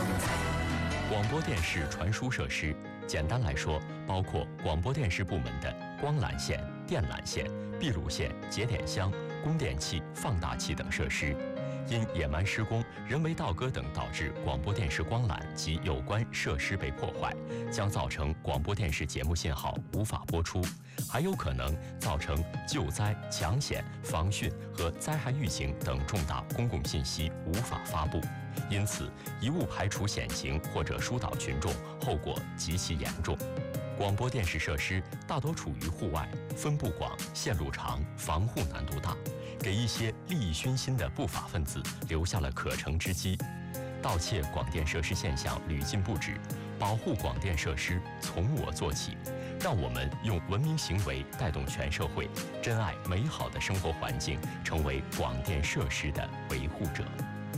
广播电视传输设施，简单来说，包括广播电视部门的光缆线、电缆线、闭路线、节点箱、供电器、放大器等设施。因野蛮施工、人为倒戈等导致广播电视光缆及有关设施被破坏，将造成广播电视节目信号无法播出，还有可能造成救灾、抢险、防汛和灾害预警等重大公共信息无法发布。因此，一勿排除险情或者疏导群众，后果极其严重。广播电视设施大多处于户外，分布广、线路长、防护难度大，给一些利益熏心的不法分子留下了可乘之机。盗窃广电设施现象屡禁不止，保护广电设施从我做起，让我们用文明行为带动全社会，珍爱美好的生活环境，成为广电设施的维护者。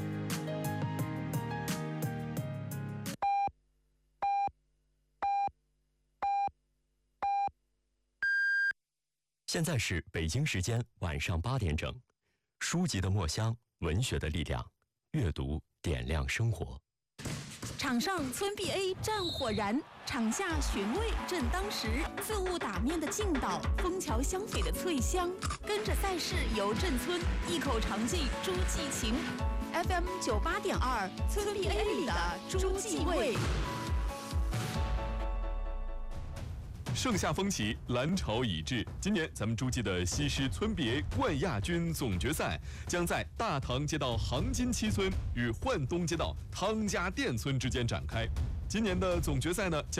现在是北京时间晚上8点整，书籍的墨香，文学的力量，阅读点亮生活。 场上村 BA 战火燃，场下寻味正当时，自误打面的劲道，枫桥香榧的脆香，跟着赛事游镇村，一口尝尽诸暨情。FM 98.2，村 BA 里的诸暨味。 盛夏风起，蓝潮已至。今年咱们诸暨的西施村 BA 冠亚军总决赛将在大塘街道杭金七村与焕东街道汤家店村之间展开。今年的总决赛呢，